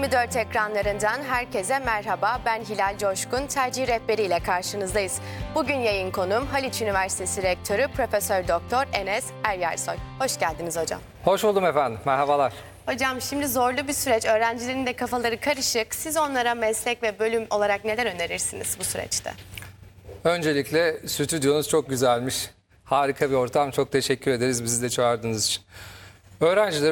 24 ekranlarından herkese merhaba. Ben Hilal Coşkun, tercih rehberiyle karşınızdayız. Bugün yayın konuğum Haliç Üniversitesi Rektörü Profesör Doktor Enes Eryarsoy. Hoş geldiniz hocam. Hoş buldum efendim. Merhabalar. Hocam şimdi zorlu bir süreç. Öğrencilerin de kafaları karışık. Siz onlara meslek ve bölüm olarak neler önerirsiniz bu süreçte? Öncelikle stüdyonuz çok güzelmiş. Harika bir ortam. Çok teşekkür ederiz bizi de çağırdığınız için. Öğrenciler